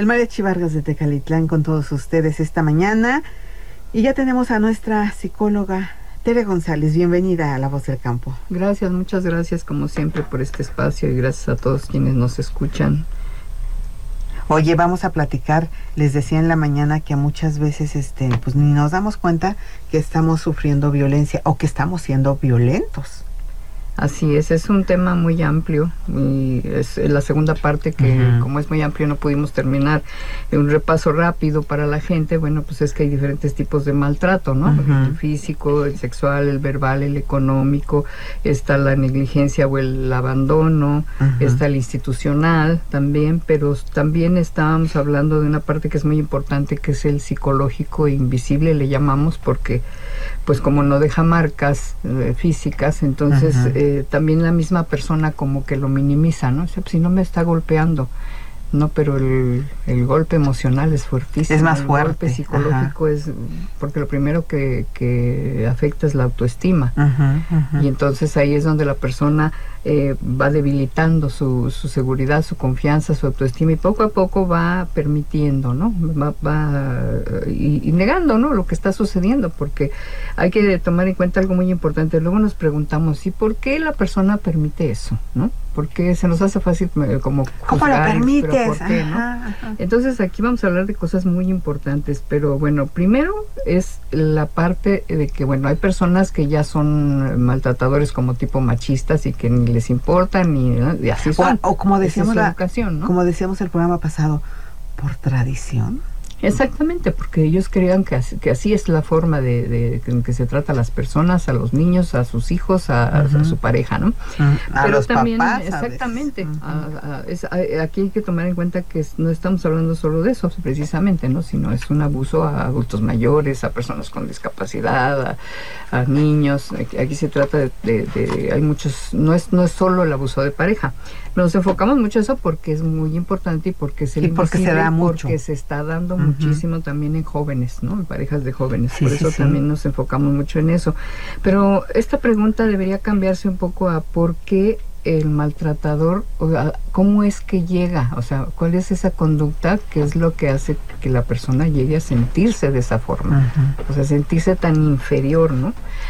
El Mariachi Vargas de Tecalitlán con todos ustedes esta mañana. Y ya tenemos a nuestra psicóloga Tere González. Bienvenida a La Voz del Campo. Gracias, muchas gracias como siempre por este espacio y gracias a todos quienes nos escuchan. Oye, vamos a platicar, les decía en la mañana que muchas veces pues ni nos damos cuenta que estamos sufriendo violencia o que estamos siendo violentos. Así es un tema muy amplio y es la segunda parte que como es muy amplio no pudimos terminar. Un repaso rápido para la gente, bueno, pues es que hay diferentes tipos de maltrato, ¿no? El físico, el sexual, el verbal, el económico, está la negligencia o el abandono, está el institucional también, pero también estábamos hablando de una parte que es muy importante, que es el psicológico e invisible, le llamamos, porque pues como no deja marcas físicas, entonces también la misma persona como que lo minimiza, ¿no? O sea, pues, si no me está golpeando, no, pero el golpe emocional es fuertísimo. Es más fuerte. El golpe psicológico es, porque lo primero que afecta es la autoestima. Y entonces ahí es donde la persona va debilitando su seguridad, su confianza, su autoestima, y poco a poco va permitiendo, ¿no? Y negando, ¿no? Lo que está sucediendo, porque hay que tomar en cuenta algo muy importante. Luego nos preguntamos, ¿y por qué la persona permite eso, no? Porque se nos hace fácil como ¿cómo lo permites? Pero ¿por qué, no? Entonces aquí vamos a hablar de cosas muy importantes, pero bueno, primero es la parte de que, bueno, hay personas que ya son maltratadores como tipo machistas y que ni les importa, y así son. O como decíamos la educación, ¿no? Como decíamos el programa pasado, por tradición. Exactamente, porque ellos crean que así es la forma de que se trata a las personas, a los niños, a sus hijos, a su pareja, ¿no? A Pero los también, papás, exactamente, aquí hay que tomar en cuenta que no estamos hablando solo de eso, precisamente, ¿no? Sino es un abuso a adultos mayores, a personas con discapacidad, a niños. Aquí se trata hay muchos, no es solo el abuso de pareja. Nos enfocamos mucho en eso porque es muy importante y porque es porque se da mucho. Porque se está dando muchísimo también en jóvenes, ¿no? En parejas de jóvenes. Sí, por eso también nos enfocamos mucho en eso. Pero esta pregunta debería cambiarse un poco a por qué el maltratador, o sea, cómo es que llega, o sea, cuál es esa conducta que es lo que hace que la persona llegue a sentirse de esa forma, o sea, sentirse tan inferior, ¿no?